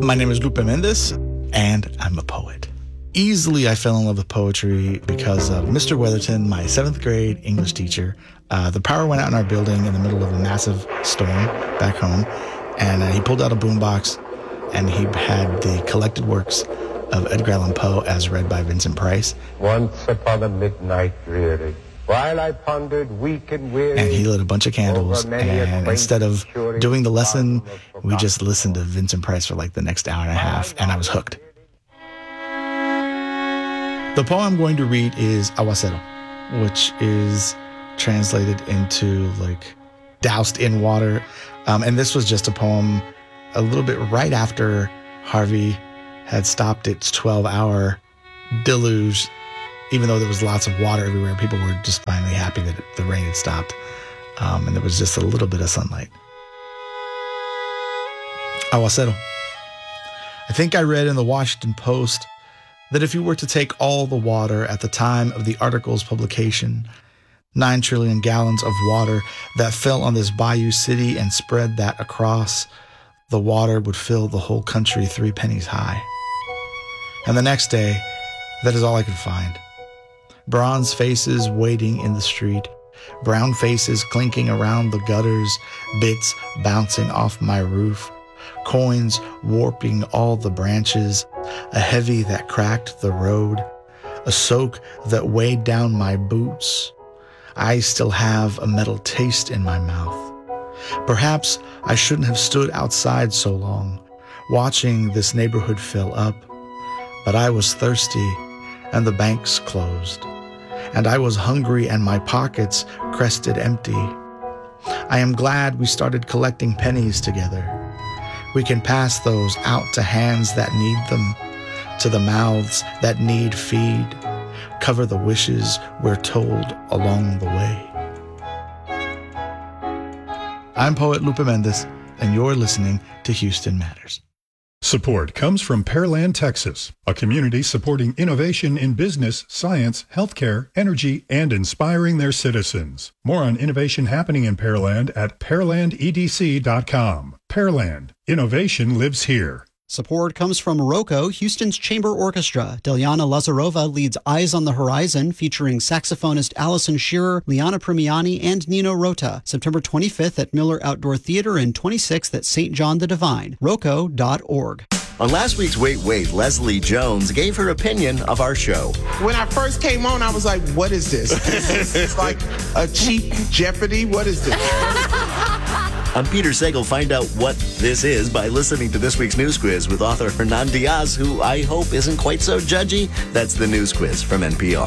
My name is Lupe Mendez, and I'm a poet. Easily, I fell in love with poetry because of Mr. Weatherton, my 7th grade English teacher. The power went out in our building in the middle of a massive storm back home, and he pulled out a boombox, and he had the collected works of Edgar Allan Poe as read by Vincent Price. Once upon a midnight dreary, while I pondered weak and weary, and he lit a bunch of candles, and instead of doing the lesson, we just listened to Vincent Price for like the next hour and a half, and I was hooked. The poem I'm going to read is Aguacero, which is translated into like doused in water. And this was just a poem a little bit right after Harvey had stopped its 12-hour deluge. Even though there was lots of water everywhere, people were just finally happy that the rain had stopped. And there was just a little bit of sunlight. Aguacero. I think I read in the Washington Post that if you were to take all the water at the time of the article's publication, 9 trillion gallons of water that fell on this bayou city and spread that across, the water would fill the whole country 3 pennies high. And the next day, that is all I could find. Bronze faces waiting in the street, brown faces clinking around the gutters, bits bouncing off my roof, coins warping all the branches, a heavy that cracked the road, a soak that weighed down my boots. I still have a metal taste in my mouth. Perhaps I shouldn't have stood outside so long, watching this neighborhood fill up, but I was thirsty and the banks closed, and I was hungry and my pockets crested empty. I am glad we started collecting pennies together. We can pass those out to hands that need them, to the mouths that need feed, cover the wishes we're told along the way. I'm poet Lupe Mendez, and you're listening to Houston Matters. Support comes from Pearland, Texas, a community supporting innovation in business, science, healthcare, energy, and inspiring their citizens. More on innovation happening in Pearland at pearlandedc.com. Pearland, innovation lives here. Support comes from ROCO, Houston's Chamber Orchestra. Deliana Lazarova leads Eyes on the Horizon, featuring saxophonist Allison Shearer, Liana Primiani, and Nino Rota. September 25th at Miller Outdoor Theater and 26th at St. John the Divine. ROCO.org. On last week's Wait, Wait, Leslie Jones gave her opinion of our show. When I first came on, I was like, what is this? It's like a cheap Jeopardy? What is this? I'm Peter Sagal. Find out what this is by listening to this week's News Quiz with author Hernan Diaz, who I hope isn't quite so judgy. That's the News Quiz from NPR.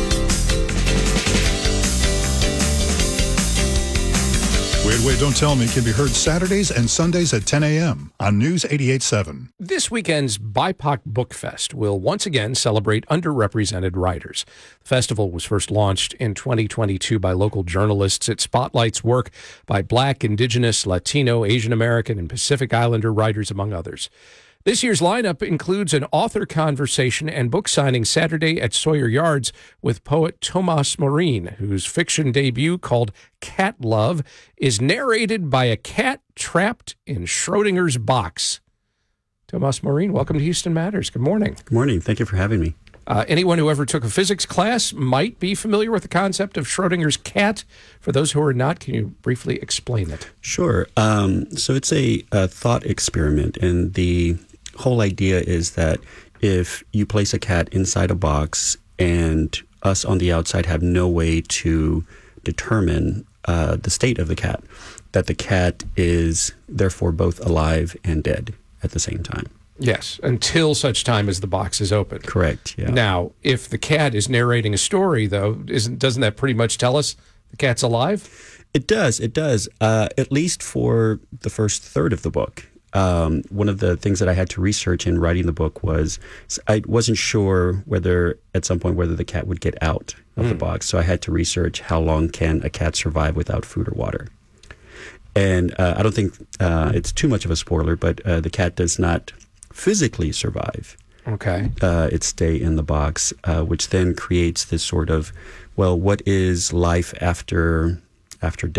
Wait, Wait, Don't Tell Me can be heard Saturdays and Sundays at 10 a.m. on News 88.7. This weekend's BIPOC Book Fest will once again celebrate underrepresented writers. The festival was first launched in 2022 by local journalists. It spotlights work by Black, Indigenous, Latino, Asian American, and Pacific Islander writers, among others. This year's lineup includes an author conversation and book signing Saturday at Sawyer Yards with poet Tomas Morin, whose fiction debut, called Cat Love, is narrated by a cat trapped in Schrodinger's box. Tomas Morin, welcome to Houston Matters. Good morning. Good morning. Thank you for having me. Anyone who ever took a physics class might be familiar with the concept of Schrodinger's cat. For those who are not, can you briefly explain it? Sure. So it's a thought experiment, and the whole idea is that if you place a cat inside a box and us on the outside have no way to determine the state of the cat, that the cat is therefore both alive and dead at the same time. Yes, until such time as the box is open. Correct, yeah. Now, if the cat is narrating a story, though, doesn't that pretty much tell us the cat's alive? It does, at least for the first third of the book. One of the things that I had to research in writing the book was I wasn't sure whether at some point whether the cat would get out of the box. So I had to research how long can a cat survive without food or water. And I don't think it's too much of a spoiler, but the cat does not physically survive. Okay. It stay in the box, which then creates this sort of, well, what is life after death?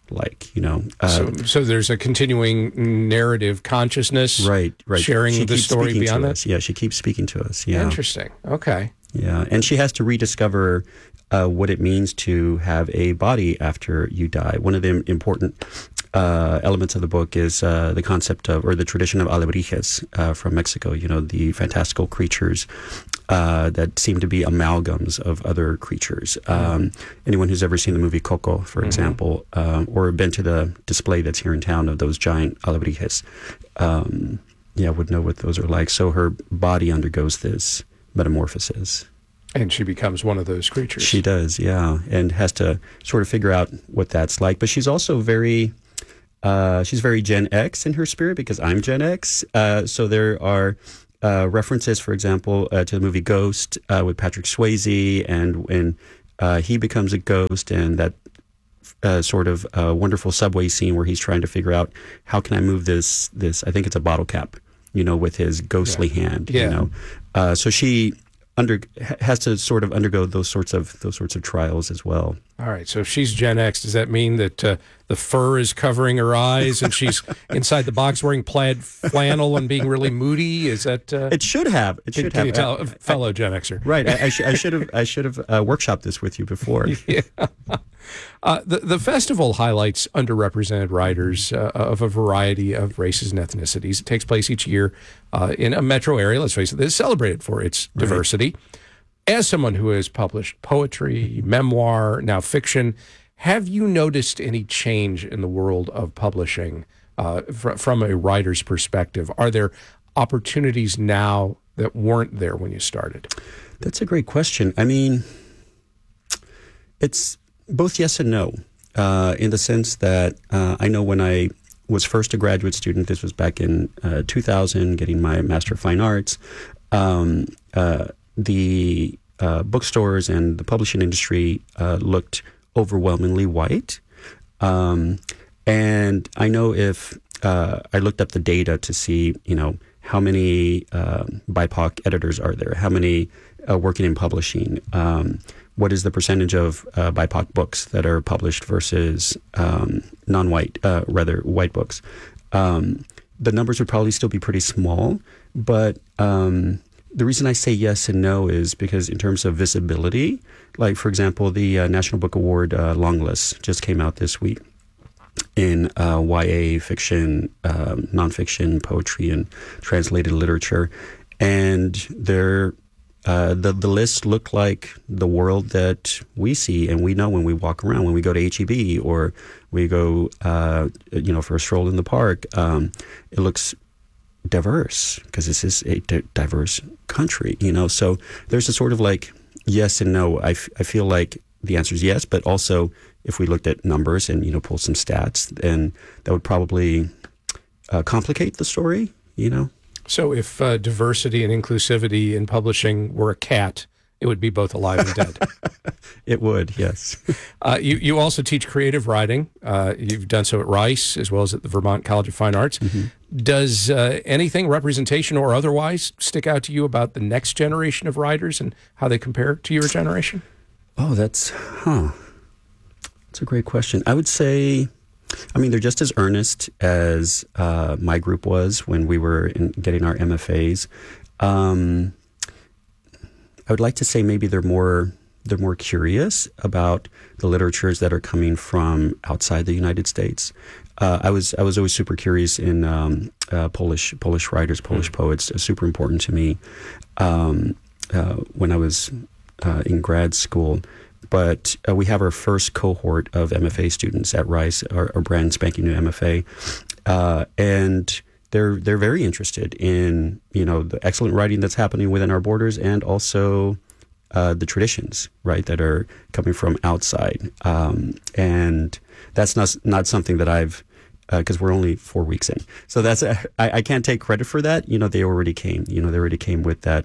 like, so there's a continuing narrative consciousness, right. sharing the story beyond that. Yeah, she keeps speaking to us. Yeah, interesting. Okay. Yeah, and she has to rediscover what it means to have a body after you die. One of the important elements of the book is the concept of, or the tradition of alebrijes from Mexico, the fantastical creatures that seem to be amalgams of other creatures. Anyone who's ever seen the movie Coco, for example, or been to the display that's here in town of those giant alebrijes, would know what those are like. So her body undergoes this metamorphosis. And she becomes one of those creatures. She does, yeah, and has to sort of figure out what that's like. But she's also very Gen X in her spirit, because I'm Gen X. So there are references, for example, to the movie Ghost with Patrick Swayze, and when he becomes a ghost, and that sort of wonderful subway scene where he's trying to figure out, how can I move this I think it's a bottle cap, with his ghostly hand. So she has to sort of undergo those sorts of trials as well. All right. So if she's Gen X, does that mean that the fur is covering her eyes and she's inside the box wearing plaid flannel and being really moody? Is that? It should have. Can you tell a fellow Gen Xer? Right. I should have workshopped this with you before. Yeah. The festival highlights underrepresented writers of a variety of races and ethnicities. It takes place each year in a metro area, let's face it, that's celebrated for its diversity. As someone who has published poetry, memoir, now fiction, have you noticed any change in the world of publishing from a writer's perspective? Are there opportunities now that weren't there when you started? That's a great question. I mean, it's both yes and no, in the sense that I know when I was first a graduate student, this was back in 2000, getting my Master of Fine Arts, the bookstores and the publishing industry looked overwhelmingly white. And I know if I looked up the data to see, how many BIPOC editors are there, how many working in publishing, what is the percentage of BIPOC books that are published versus non-white, rather white books. The numbers would probably still be pretty small, but the reason I say yes and no is because in terms of visibility, like, for example, the National Book Award long list just came out this week in YA fiction, nonfiction, poetry, and translated literature. And the lists look like the world that we see and we know when we walk around, when we go to H-E-B or we go, for a stroll in the park. It looks diverse because this is a diverse country, so there's a sort of like yes and no. I feel like the answer is yes, but also if we looked at numbers and pulled some stats, then that would probably complicate the story. So if diversity and inclusivity in publishing were a cat, it would be both alive and dead. It would, yes. You also teach creative writing. You've done so at Rice as well as at the Vermont College of Fine Arts. Mm-hmm. Does anything, representation or otherwise, stick out to you about the next generation of writers and how they compare to your generation? Oh, that's a great question. I would say, they're just as earnest as my group was when we were getting our MFAs. I would like to say maybe they're more curious about the literatures that are coming from outside the United States. I was always super curious in Polish writers, Polish poets, super important to me when I was in grad school. But we have our first cohort of MFA students at Rice, our brand spanking new MFA, and they're very interested in the excellent writing that's happening within our borders and also the traditions, right, that are coming from outside. And that's not something that I've, because we're only 4 weeks in. So that's, I can't take credit for that. They already came, they already came with that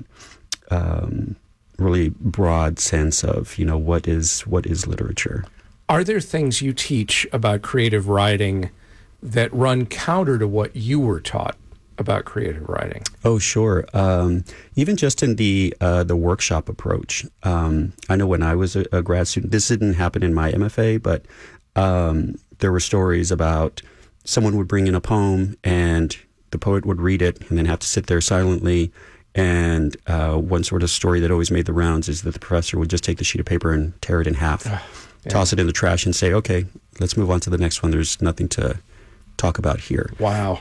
really broad sense of, what is literature. Are there things you teach about creative writing that run counter to what you were taught about creative writing? Oh, sure. Even just in the workshop approach. I know when I was a grad student, this didn't happen in my MFA, but there were stories about someone would bring in a poem and the poet would read it and then have to sit there silently. And one sort of story that always made the rounds is that the professor would just take the sheet of paper and tear it in half, toss it in the trash and say, okay, let's move on to the next one. There's nothing to talk about here. Wow.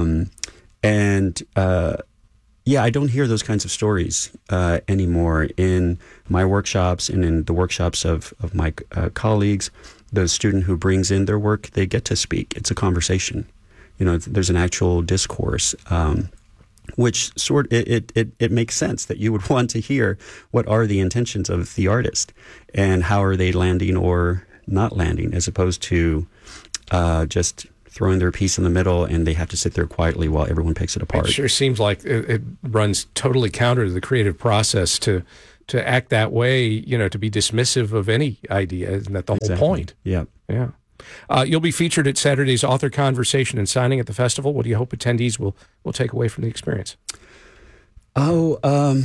I don't hear those kinds of stories anymore in my workshops and in the workshops of my colleagues. The student who brings in their work, they get to speak. It's a conversation. There's an actual discourse, which it makes sense that you would want to hear what are the intentions of the artist and how are they landing or not landing, as opposed to just throwing their piece in the middle and they have to sit there quietly while everyone picks it apart. It sure seems like it runs totally counter to the creative process to act that way, to be dismissive of any idea. Isn't that the whole point? Yeah. Yeah. You'll be featured at Saturday's author conversation and signing at the festival. What do you hope attendees will take away from the experience? What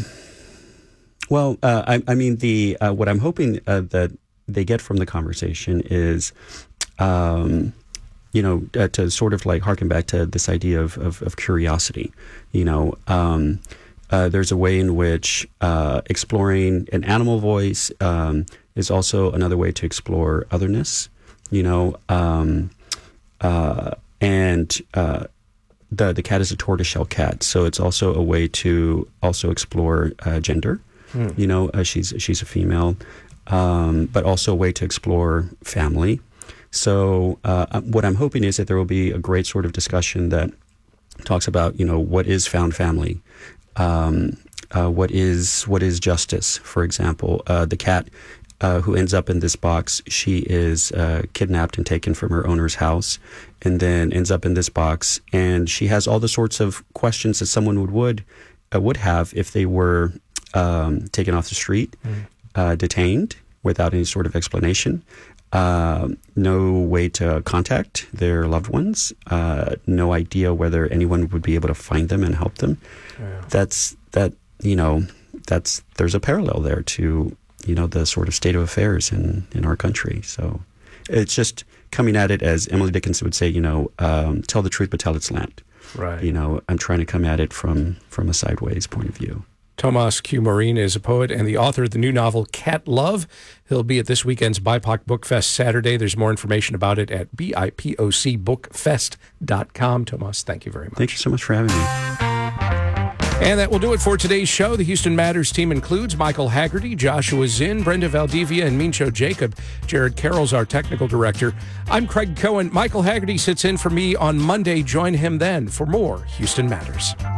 I'm hoping that they get from the conversation is, to sort of like harken back to this idea of curiosity. There's a way in which exploring an animal voice is also another way to explore otherness. The cat is a tortoiseshell cat, so it's also a way to also explore gender. She's a female, but also a way to explore family. So what I'm hoping is that there will be a great sort of discussion that talks about, what is found family, what is justice, for example. The cat who ends up in this box, she is kidnapped and taken from her owner's house and then ends up in this box. And she has all the sorts of questions that someone would have if they were taken off the street, detained without any sort of explanation. No way to contact their loved ones, no idea whether anyone would be able to find them and help them. Yeah. There's a parallel there to, the sort of state of affairs in our country. So it's just coming at it, as Emily Dickinson would say, tell the truth, but tell it slant. Right. I'm trying to come at it from a sideways point of view. Tomas Q. Marin is a poet and the author of the new novel Cat Love. He'll be at this weekend's BIPOC Book Fest Saturday. There's more information about it at bipocbookfest.com. Tomas, thank you very much. Thank you so much for having me. And that will do it for today's show. The Houston Matters team includes Michael Haggerty, Joshua Zinn, Brenda Valdivia, and Mincho Jacob. Jared Carroll's our technical director. I'm Craig Cohen. Michael Haggerty sits in for me on Monday. Join him then for more Houston Matters.